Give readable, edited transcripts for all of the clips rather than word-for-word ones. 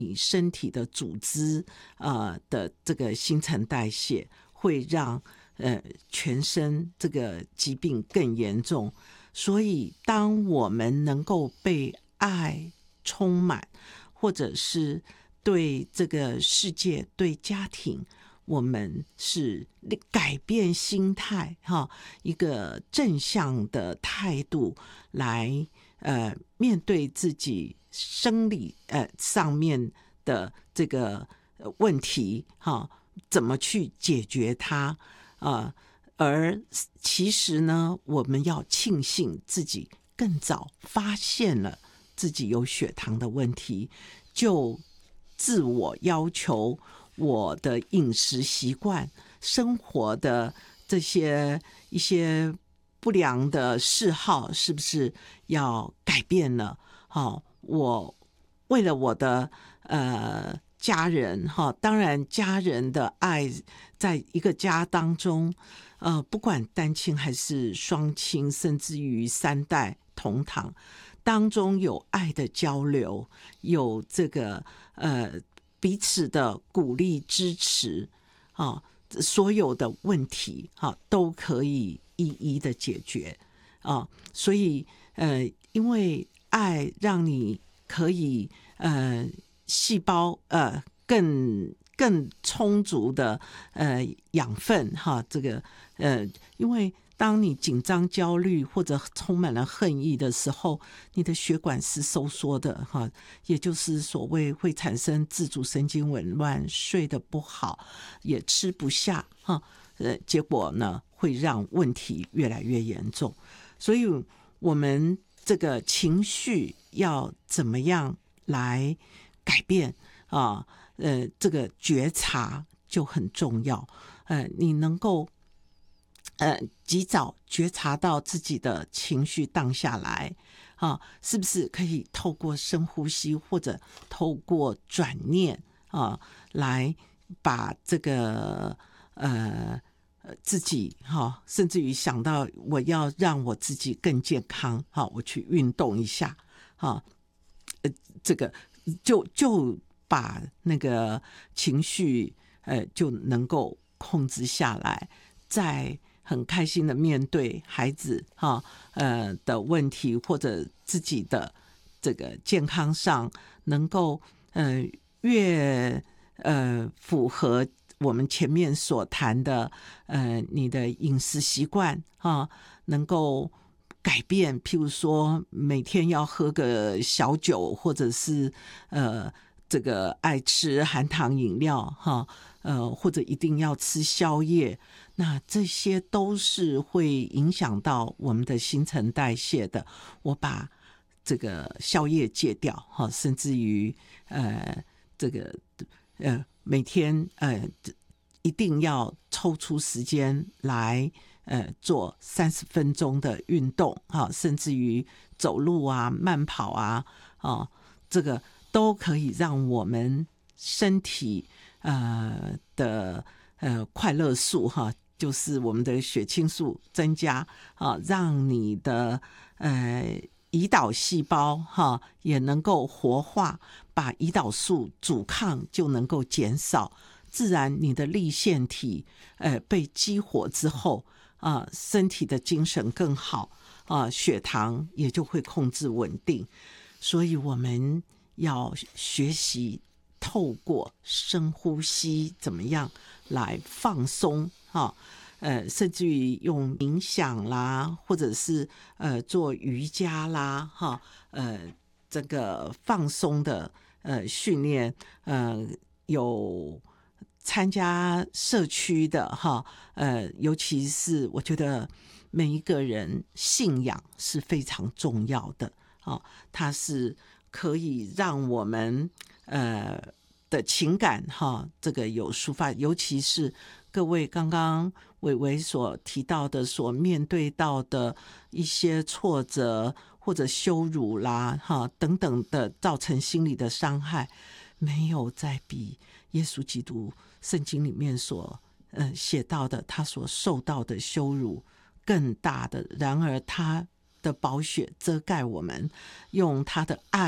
你身体的组织的这个新陈代谢，会让全身这个疾病更严重。所以当我们能够被爱充满，或者是对这个世界对家庭，我们是改变心态一个正向的态度来面对自己生理上面的这个问题怎么去解决它而其实呢，我们要庆幸自己更早发现了自己有血糖的问题，就自我要求我的饮食习惯、生活的这些一些不良的嗜好是不是要改变了我为了我的家人当然家人的爱在一个家当中不管单亲还是双亲，甚至于3代同堂当中有爱的交流，有这个彼此的鼓励支持所有的问题都可以一一的解决所以因为爱让你可以细胞更充足的养分这个因为当你紧张焦虑或者充满了恨意的时候，你的血管是收缩的也就是所谓会产生自主神经紊乱，睡得不好，也吃不下结果呢会让问题越来越严重。所以我们这个情绪要怎么样来改变这个觉察就很重要你能够及早觉察到自己的情绪荡下来是不是可以透过深呼吸或者透过转念来把这个自己甚至于想到我要让我自己更健康我去运动一下这个就把那个情绪就能够控制下来，再很开心的面对孩子的问题，或者自己的这个健康上能够越符合我们前面所谈的你的饮食习惯能够改变，譬如说每天要喝个小酒，或者是这个爱吃含糖饮料或者一定要吃宵夜，那这些都是会影响到我们的新陈代谢的。我把这个宵夜戒掉甚至于这个每天一定要抽出时间来做30分钟的运动甚至于走路慢跑这个都可以让我们身体的快乐素就是我们的血清素增加让你的胰岛细胞也能够活化，把胰岛素阻抗就能够减少，自然你的粒线体被激活之后身体的精神更好血糖也就会控制稳定。所以我们要学习透过深呼吸怎么样来放松甚至于用冥想啦，或者是做瑜伽啦这个放松的训练有参加社区的尤其是我觉得每一个人信仰是非常重要的它是可以让我们的情感这个有抒发，尤其是各位刚刚伟伟所提到的所面对到的一些挫折或者羞辱啦等等的造成心理的伤害，没有再比耶稣基督圣经里面所写到的他所受到的羞辱更大的。然而他的宝血遮盖我们，用他的爱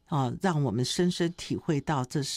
让我们深深体会到这